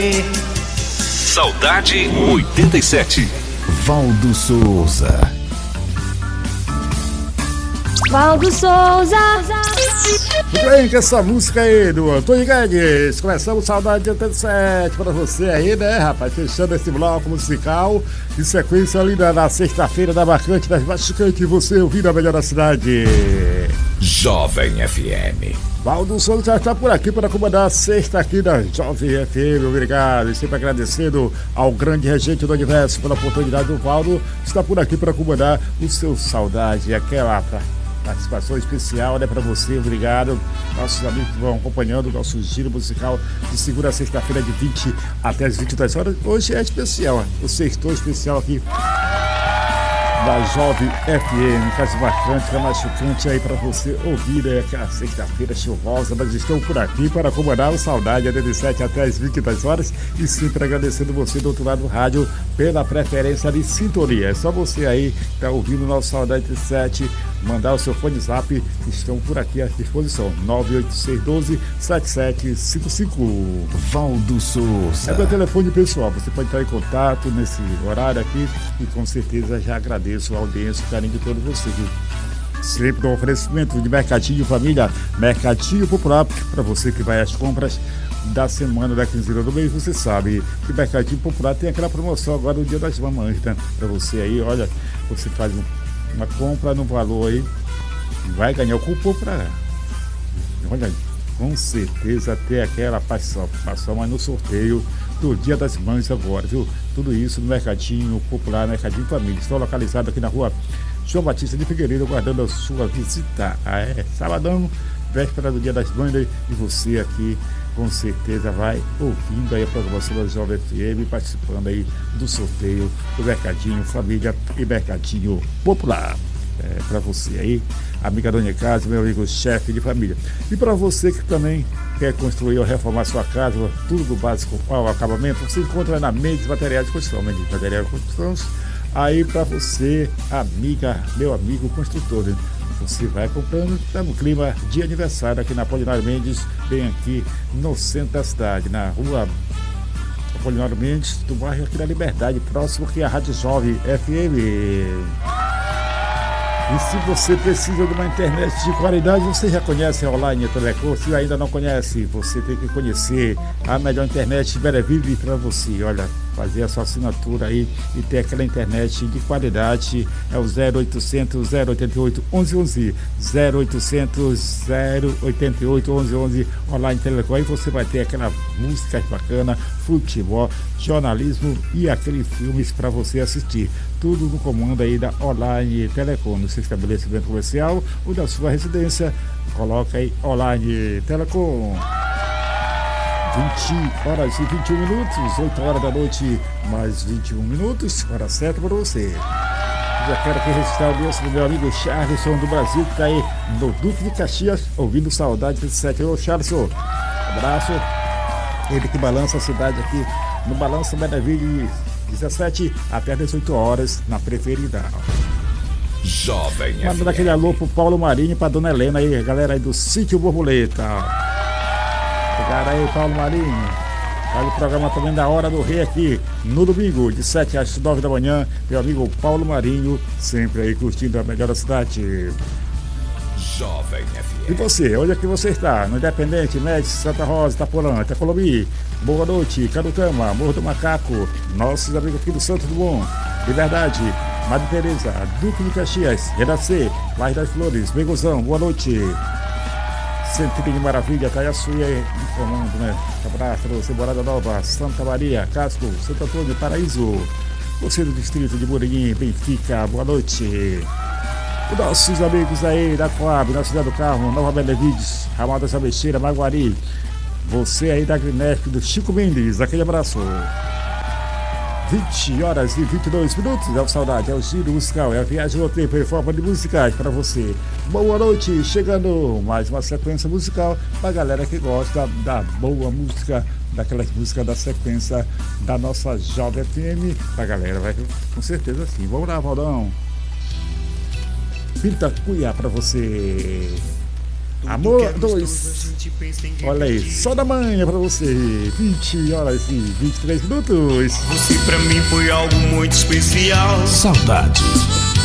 Saudade 87. Valdo Souza. Valdo Souza. Muito bem, com essa música aí do Antônio Guedes, começamos Saudade 87 para você aí, né, rapaz? Fechando esse bloco musical, em sequência ali na sexta-feira da Marcante, das Machucantes, você ouvindo a melhor da cidade. Jovem FM. Valdo Souza já está por aqui para comandar a sexta aqui da Jovem FM, obrigado. E sempre agradecendo ao grande regente do universo pela oportunidade do Valdo, está por aqui para comandar o seu Saudade, aquela participação especial, né, para você, obrigado. Nossos amigos que vão acompanhando o nosso giro musical de segunda a sexta-feira, de 20 até as 22 horas. Hoje é especial, o sextou especial aqui da Jovem FM, Casa Marcante, Machucante aí para você ouvir, né, aquela sexta-feira chuvosa, mas estou por aqui para comandar o Saudade 87 até as 22 horas e sempre agradecendo você do outro lado do rádio pela preferência de sintonia. É só você aí que está ouvindo o nosso Saudade 87, mandar o seu fone zap, estão por aqui à disposição, 98612-7755. Valdo Souza. É meu telefone pessoal, você pode entrar em contato nesse horário aqui e com certeza já agradeço a audiência, o carinho de todos vocês. Sempre um oferecimento de Mercadinho Família, Mercadinho Popular, para você que vai às compras da semana, da quinzena do mês. Você sabe que Mercadinho Popular tem aquela promoção agora no Dia das Mamães, né? Para você aí, olha, você faz uma compra no valor aí, vai ganhar o cupom para, olha, com certeza ter aquela participação mas no sorteio do Dia das Mães agora, viu? Tudo isso no Mercadinho Popular, Mercadinho Família. Estou localizado aqui na rua João Batista de Figueiredo, aguardando a sua visita. Sabadão, véspera do Dia das Mães, e você aqui com certeza vai ouvindo aí a programação da Jovem FM, participando aí do sorteio do Mercadinho Família e Mercadinho Popular. Para você aí, amiga dona de casa, meu amigo chefe de família. E para você que também quer construir ou reformar sua casa, tudo do básico ao acabamento, você encontra na Mendes Materiais de Construção. Mendes Materiais de Construção, aí para você, amiga, meu amigo construtor, né? Você vai comprando, está no clima de aniversário aqui na Apolinário Mendes, bem aqui no centro da cidade, na rua Apolinário Mendes, do bairro aqui da Liberdade, próximo aqui à Rádio Jovem FM. E se você precisa de uma internet de qualidade, você já conhece a Online Telecom. Se ainda não conhece, você tem que conhecer a melhor internet Berevive para você. Olha, fazer a sua assinatura aí e ter aquela internet de qualidade. É o 0800 088 1111, 0800 088 1111 Online Telecom. Aí você vai ter aquela música bacana, futebol, jornalismo e aqueles filmes para você assistir. Tudo no comando aí da Online Telecom, no seu estabelecimento comercial ou da sua residência. Coloca aí Online Telecom. 20 horas e 21 minutos, 8 horas da noite, mais 21 minutos, hora certa para você. Já quero aqui registrar o audiência do meu amigo Charleson do Brasil, que está aí no Duque de Caxias, ouvindo Saudade 37. Ô Charleson, abraço. Ele que balança a cidade aqui no Balanço Benevides 17 até as 18 horas na preferida. Jovem FM. Mandando aquele alô pro Paulo Marinho e pra dona Helena aí, a galera aí do Sítio Borboleta. Obrigado aí, Paulo Marinho. Faz o programa também da Hora do Rei aqui no domingo, de 7 às 9 da manhã. Meu amigo Paulo Marinho, sempre aí curtindo a melhor da cidade. Jovem FM. E você, onde é que você está? No Independente, Médici, Santa Rosa, Itaporã, Itacolomi, Boa Noite, Carutama, Morro do Macaco, nossos amigos aqui do Santo do Bom, Liberdade, Madre Teresa, Duque de Caxias, Renascer, Bairro das Flores, Begozão, boa noite. Centro de Maravilha, Caiaçuia, informando, né? Abraço para você, Morada Nova, Santa Maria, Casco, Santo Antônio, Paraíso, você do distrito de Morinhim, Benfica, boa noite. E nossos amigos aí da Coab, na Cidade do Carmo, Nova Benevides, Ramal da Sabeixeira, Maguari, você aí da Grinesc, do Chico Mendes, aquele abraço. 20 horas e 22 minutos, é o Saudade, é o Giro Musical, é a viagem no tempo em forma de musicais para você. Boa noite, chegando mais uma sequência musical para galera que gosta da boa música, daquelas músicas da sequência da nossa Jovem FM. A galera vai com certeza sim. Vamos lá, Valdão. Pinta Cuiá para você. Amor 2. Olha aí, só da manhã pra você. 20 horas e 23 minutos. Você pra mim foi algo muito especial. Saudade.